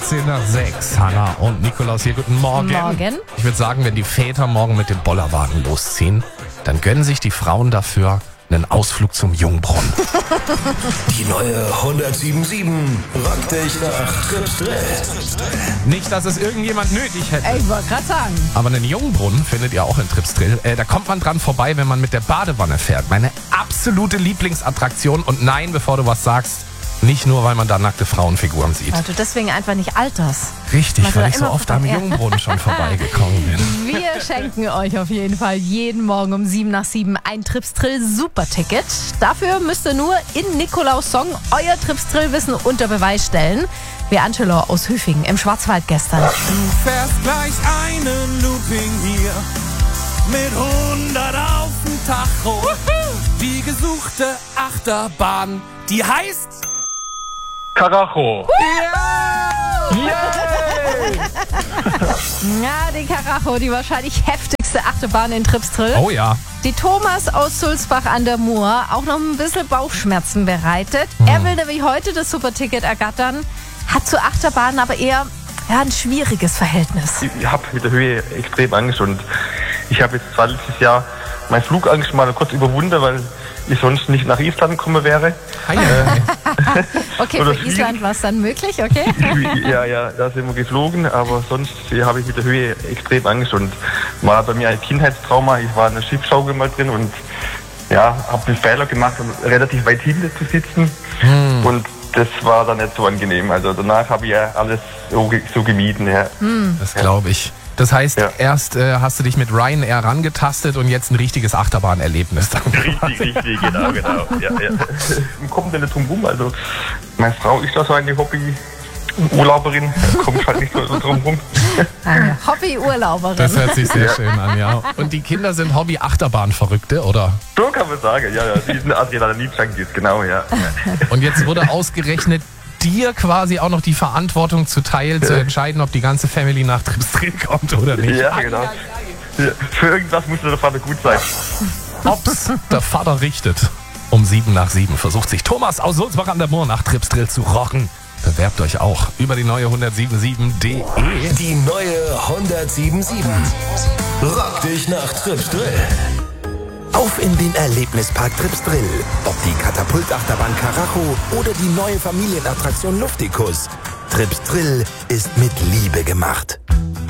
6:15, Hanna und Nikolaus hier. Guten Morgen. Morgen. Ich würde sagen, wenn die Väter morgen mit dem Bollerwagen losziehen, dann gönnen sich die Frauen dafür einen Ausflug zum Jungbrunnen. Die neue 107.7 rockt dich nach Tripsdrill. Nicht, dass es irgendjemand nötig hätte. Ich wollte gerade sagen. Aber einen Jungbrunnen findet ihr auch in Tripsdrill. Da kommt man dran vorbei, wenn man mit der Badewanne fährt. Meine absolute Lieblingsattraktion. Und nein, bevor du was sagst, nicht nur, weil man da nackte Frauenfiguren sieht. Weil du deswegen einfach nicht alterst. Richtig, weil du weil da ich so immer oft am vorbei- Jungbrunnen schon vorbeigekommen bin. Wir schenken euch auf jeden Fall jeden Morgen um 7 ein Tripsdrill Superticket. Dafür müsst ihr nur in Nikolaus Song euer Tripsdrill-Wissen unter Beweis stellen. Wie Angelo aus Hüfingen im Schwarzwald gestern. Du fährst gleich einen Looping hier mit 100 auf dem Tacho. Die gesuchte Achterbahn, die heißt Karacho. Ja, die Karacho, die wahrscheinlich heftigste Achterbahn in Tripsdrill. Oh ja. Die Thomas aus Sulzbach an der Mur auch noch ein bisschen Bauchschmerzen bereitet. Er will nämlich heute das Superticket ergattern, hat zu Achterbahnen aber eher ein schwieriges Verhältnis. Ich habe mit der Höhe extrem Angst und ich habe jetzt zwar letztes Jahr meine Flugangst mal kurz überwunden, weil ich sonst nicht nach Island gekommen wäre. Okay, Oder für Island war es dann möglich, okay? Ja, da sind wir geflogen, aber sonst habe ich mit der Höhe extrem Angst und war bei mir ein Kindheitstrauma. Ich war in der Schiffsschaukel mal drin und habe den Fehler gemacht, relativ weit hinten zu sitzen und das war dann nicht so angenehm. Also danach habe ich ja alles so gemieden. Ja. Das glaube ich. Das heißt, erst hast du dich mit Ryanair rangetastet und jetzt ein richtiges Achterbahnerlebnis. Richtig, genau. Ja. Man kommt ja nicht drum rum. Also meine Frau ist da so eine Hobby-Urlauberin, kommt halt nicht so drum rum. Eine Hobby-Urlauberin. Das hört sich sehr schön an, ja. Und die Kinder sind Hobby-Achterbahn-Verrückte, oder? So kann man sagen, ja. Die sind Adrenalin-Junkies, genau, ja. Und jetzt wurde ausgerechnet dir quasi auch noch die Verantwortung zuteil, zu entscheiden, ob die ganze Family nach Tripsdrill kommt oder nicht. Ja, genau. Ja, für irgendwas muss der Vater gut sein. Ob's der Vater richtet. Um 7:07 versucht sich Thomas aus Sulzbach an der Mur nach Tripsdrill zu rocken. Bewerbt euch auch über die neue 107.7.de. Die neue 107.7 rockt dich nach Tripsdrill. Auf in den Erlebnispark Tripsdrill. Ob die Katapultachterbahn Karacho oder die neue Familienattraktion Luftikus. Tripsdrill ist mit Liebe gemacht.